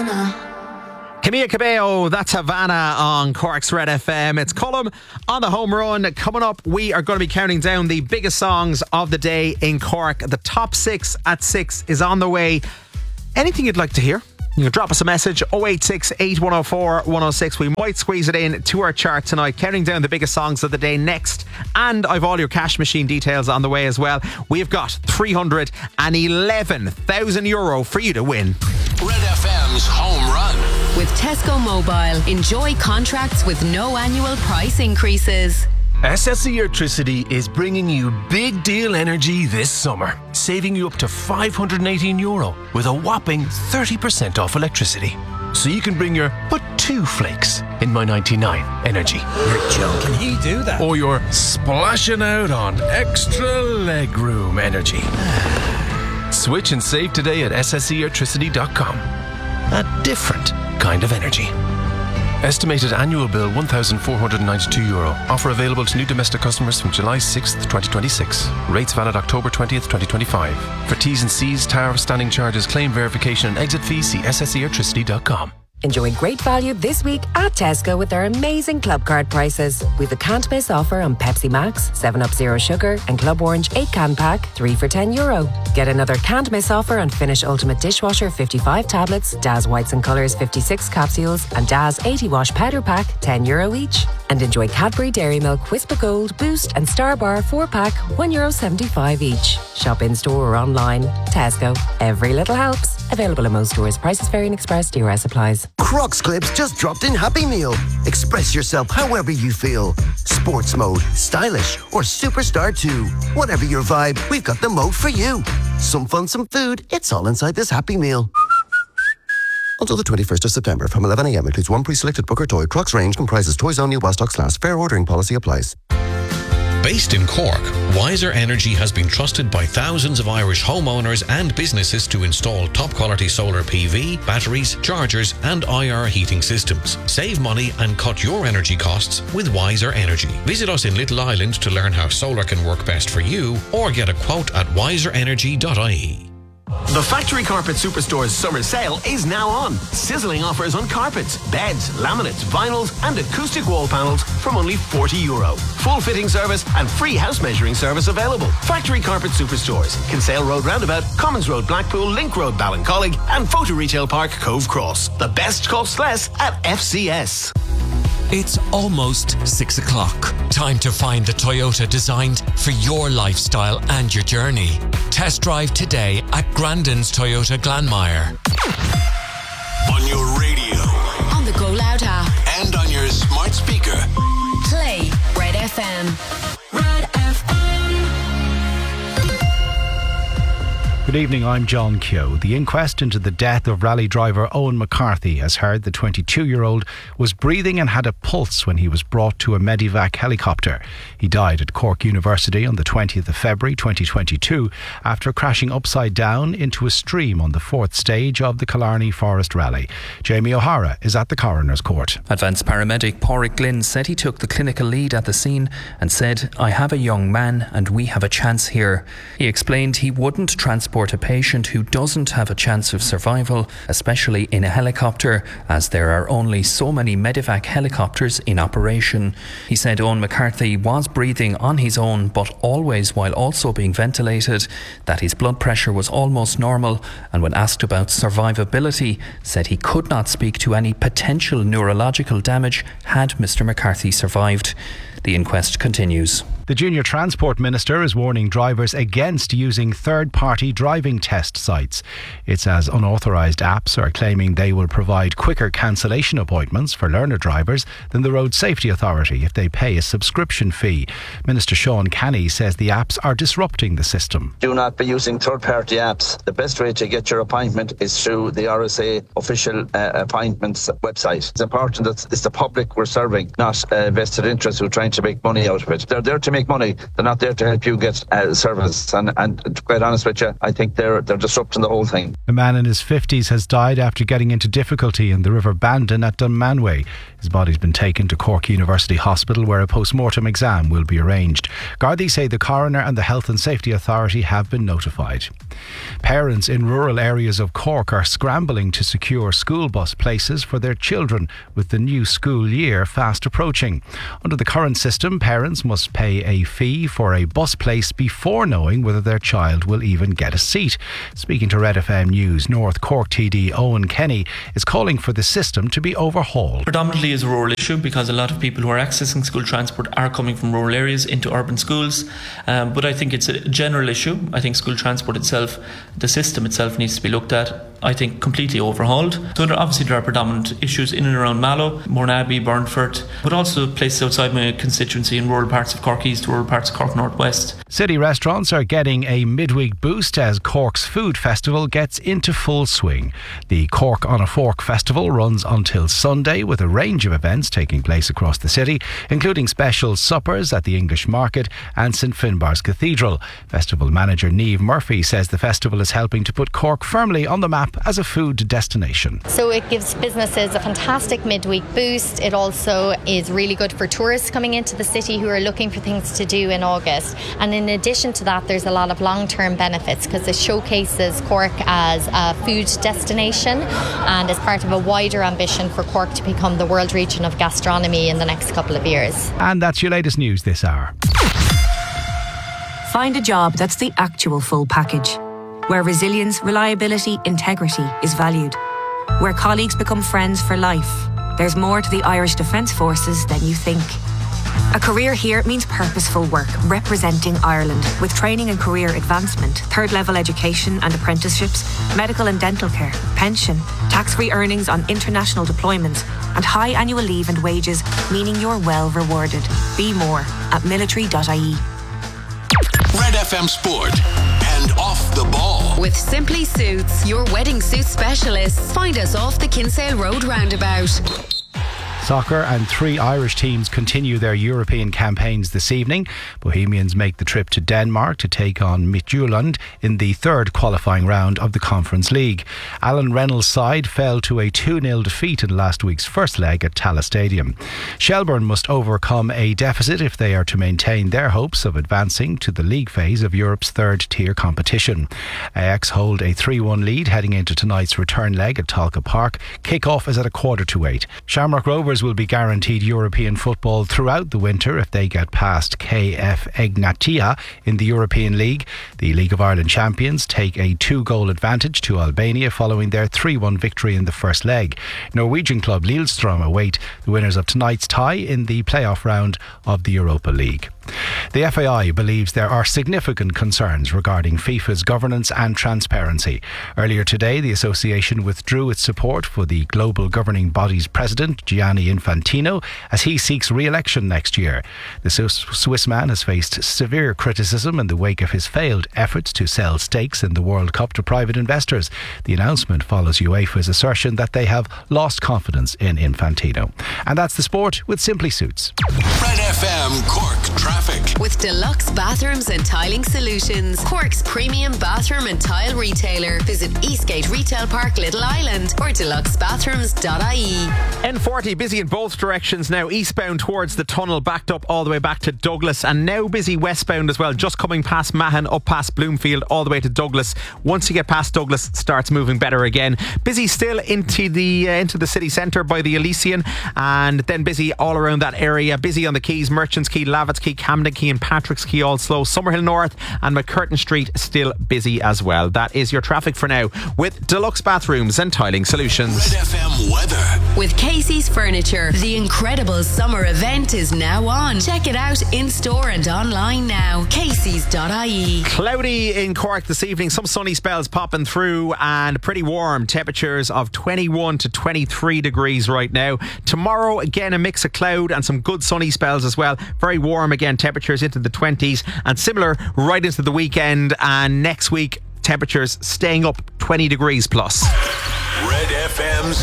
Camila Cabello, that's Havana on Cork's Red FM. It's Cullum on the home run. Coming up, we are going to be counting down the biggest songs of the day in Cork. The top 6 at 6 is on the way. Anything you'd like to hear? You can drop us a message, 086 8104 106. We might squeeze it in to our chart tonight, counting down the biggest songs of the day next. And I've all your cash machine details on the way as well. We've got €311,000 for you to win. Red FM's Home Run. With Tesco Mobile, enjoy contracts with no annual price increases. SSE Electricity is bringing you big deal energy this summer, saving you up to €518 with a whopping 30% off electricity. So you can bring your but 2 flakes in my 99 energy. You're joking, he do that? Or you're splashing out on extra legroom energy. Switch and save today at sseelectricity.com. A different kind of energy. Estimated annual bill €1,492. Offer available to new domestic customers from July 6th, 2026. Rates valid October 20th, 2025. For T's and C's, tariff, standing charges, claim verification and exit fees, see sseelectricity.com. Enjoy great value this week at Tesco with our amazing Club Card prices. We've a can't miss offer on Pepsi Max, 7up Zero Sugar and Club Orange 8 can pack, 3 for €10. Get another can't miss offer on Finish Ultimate Dishwasher 55 tablets, Daz Whites and Colours 56 capsules and Daz 80 wash powder pack, €10 each. And enjoy Cadbury Dairy Milk, Whisper Gold, Boost and Star Bar 4 pack, €1.75 each. Shop in store or online. Tesco. Every little helps. Available in most stores. Prices vary and express DRS applies. Crocs clips just dropped in Happy Meal. Express yourself however you feel. Sports mode, stylish, or superstar too. Whatever your vibe, we've got the mode for you. Some fun, some food. It's all inside this Happy Meal. Until the 21st of September from 11 a.m. includes one pre-selected book or toy. Crocs range comprises toys only while stocks last. Fair ordering policy applies. Based in Cork, Wiser Energy has been trusted by thousands of Irish homeowners and businesses to install top-quality solar PV, batteries, chargers and IR heating systems. Save money and cut your energy costs with Wiser Energy. Visit us in Little Island to learn how solar can work best for you or get a quote at wiserenergy.ie. The Factory Carpet Superstore's summer sale is now on. Sizzling offers on carpets, beds, laminates, vinyls and acoustic wall panels from only €40. Full fitting service and free house measuring service available. Factory Carpet Superstores, Kinsale Road Roundabout, Commons Road Blackpool, Link Road Ballincollig and Photo Retail Park Cove Cross. The best costs less at FCS. It's almost 6 o'clock. Time to find the Toyota designed for your lifestyle and your journey. Test drive today at Grandin's Toyota Glanmire. On your radio. On the Go Loud app. And on your smart speaker. Play Red FM. Red FM. Good evening, I'm John Keogh. The inquest into the death of rally driver Owen McCarthy has heard the 22-year-old was breathing and had a pulse when he was brought to a Medivac helicopter. He died at Cork University on the 20th of February 2022 after crashing upside down into a stream on the 4th stage of the Killarney Forest Rally. Jamie O'Hara is at the Coroner's Court. Advanced paramedic Pádraig Glynn said he took the clinical lead at the scene and said, "I have a young man and we have a chance here." He explained he wouldn't transport a patient who doesn't have a chance of survival, especially in a helicopter, as there are only so many Medivac helicopters in operation. He said Owen McCarthy was breathing on his own, but always while also being ventilated, that his blood pressure was almost normal, and when asked about survivability, said he could not speak to any potential neurological damage had Mr. McCarthy survived. The inquest continues. The Junior Transport Minister is warning drivers against using third-party driving test sites. It's as unauthorised apps are claiming they will provide quicker cancellation appointments for learner drivers than the Road Safety Authority if they pay a subscription fee. Minister Sean Canny says the apps are disrupting the system. Do not be using third-party apps. The best way to get your appointment is through the RSA official appointments website. It's important that it's the public we're serving, not vested interests who are trying to make money out of it. They're there to make make money. They're not there to help you get service. And to be quite honest with you, I think they're disrupting the whole thing. A man in his 50s has died after getting into difficulty in the River Bandon at Dunmanway. His body's been taken to Cork University Hospital, where a post-mortem exam will be arranged. Gardaí say the coroner and the Health and Safety Authority have been notified. Parents in rural areas of Cork are scrambling to secure school bus places for their children, with the new school year fast approaching. Under the current system, parents must pay a fee for a bus place before knowing whether their child will even get a seat. Speaking to Red FM News, North Cork TD Owen Kenny is calling for the system to be overhauled. Predominantly is a rural issue because a lot of people who are accessing school transport are coming from rural areas into urban schools, but I think it's a general issue. I think school transport itself, the system itself, needs to be looked at, I think, completely overhauled. So there are predominant issues in and around Mallow, Mourneabbey, Burnford, but also places outside my constituency in rural parts of Cork East, rural parts of Cork North West. City restaurants are getting a midweek boost as Cork's Food Festival gets into full swing. The Cork on a Fork Festival runs until Sunday, with a range of events taking place across the city, including special suppers at the English Market and St Finbarr's Cathedral. Festival manager Niamh Murphy says the festival is helping to put Cork firmly on the map as a food destination. So it gives businesses a fantastic midweek boost. It also is really good for tourists coming into the city who are looking for things to do in August. And in addition to that, there's a lot of long-term benefits because it showcases Cork as a food destination and is part of a wider ambition for Cork to become the world region of gastronomy in the next couple of years. And that's your latest news this hour. Find a job that's the actual full package, where resilience, reliability, integrity is valued, where colleagues become friends for life. There's more to the Irish Defence Forces than you think. A career here means purposeful work, representing Ireland, with training and career advancement, third-level education and apprenticeships, medical and dental care, pension, tax-free earnings on international deployments, and high annual leave and wages, meaning you're well rewarded. Be more at military.ie. Red FM Sport and Off the Ball. With Simply Suits, your wedding suit specialists. Find us off the Kinsale Road roundabout. Soccer, and 3 Irish teams continue their European campaigns this evening. Bohemians make the trip to Denmark to take on Midtjylland in the third qualifying round of the Conference League. Alan Reynolds' side fell to a 2-0 defeat in last week's first leg at Tallaght Stadium. Shelbourne must overcome a deficit if they are to maintain their hopes of advancing to the league phase of Europe's third-tier competition. Ajax hold a 3-1 lead heading into tonight's return leg at Tolka Park. Kick-off is at 7:45. Shamrock Rovers will be guaranteed European football throughout the winter if they get past KF Egnatia in the European League. The League of Ireland champions take a 2-goal advantage to Albania following their 3-1 victory in the first leg. Norwegian club Lillestrøm await the winners of tonight's tie in the playoff round of the Europa League. The FAI believes there are significant concerns regarding FIFA's governance and transparency. Earlier today, the association withdrew its support for the global governing body's president, Gianni Infantino, as he seeks re-election next year. The Swiss man has faced severe criticism in the wake of his failed efforts to sell stakes in the World Cup to private investors. The announcement follows UEFA's assertion that they have lost confidence in Infantino. And that's the sport with Simply Suits. Red FM Cork Traffic. With Deluxe Bathrooms and Tiling Solutions, Cork's premium bathroom and tile retailer. Visit Eastgate Retail Park, Little Island, or deluxebathrooms.ie. N40 busy in both directions now, eastbound towards the tunnel, backed up all the way back to Douglas, and now busy westbound as well, just coming past Mahon, up past Bloomfield, all the way to Douglas. Once you get past Douglas, starts moving better again. Busy still into the city centre by the Elysian, and then busy all around that area. Busy on the quays, Merchants Quay, Lavitt's Quay, Camden Quay and Patrick's Quay all slow. Summerhill North and McCurtain Street still busy as well. That is your traffic for now with Deluxe Bathrooms and Tiling Solutions. Red FM weather. With Casey's Furniture, the incredible summer event is now on. Check it out in store and online now. Casey's.ie. Cloudy in Cork this evening, some sunny spells popping through and pretty warm. Temperatures of 21 to 23 degrees right now. Tomorrow again a mix of cloud and some good sunny spells as well. Very warm again, temperatures into the 20s, and similar right into the weekend, and next week temperatures staying up 20 degrees plus. Red FM's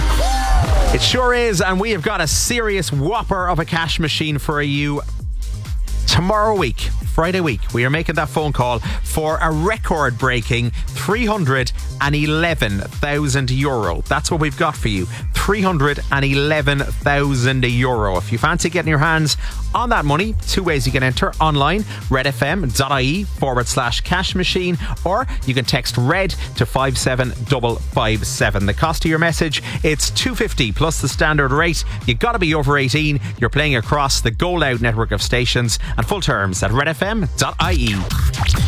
It sure is, and we have got a serious whopper of a cash machine for you. Tomorrow week, Friday week, we are making that phone call for a record-breaking €311,000. That's what we've got for you. €311,000. If you fancy getting your hands on that money, two ways you can enter: online, redfm.ie/cash machine, or you can text RED to 57557. The cost of your message, it's $2.50 plus the standard rate. You got to be over 18. You're playing across the Go Loud network of stations, and full terms at redfm.ie.